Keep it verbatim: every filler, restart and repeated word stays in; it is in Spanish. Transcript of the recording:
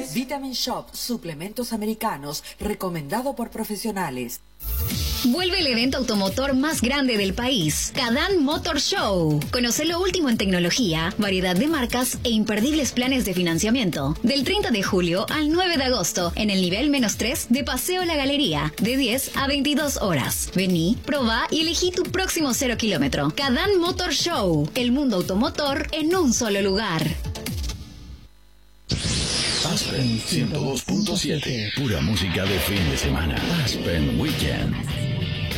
Vitamin Shop, suplementos americanos, recomendado por profesionales. Vuelve el evento automotor más grande del país, Kadán Motor Show. Conoce lo último en tecnología, variedad de marcas e imperdibles planes de financiamiento. Del treinta de julio al nueve de agosto, en el nivel menos tres de Paseo La Galería, de diez a veintidós horas. Vení, probá y elegí tu próximo cero kilómetro. Kadán Motor Show, el mundo automotor en un solo lugar. Aspen ciento dos punto siete, pura música de fin de semana. Aspen Weekend.